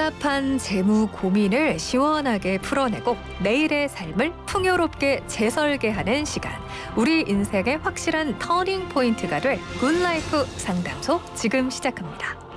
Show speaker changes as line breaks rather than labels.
복잡한 재무 고민을 시원하게 풀어내고 내일의 삶을 풍요롭게 재설계하는 시간. 우리 인생의 확실한 터닝 포인트가 될 굿라이프 상담소 지금 시작합니다.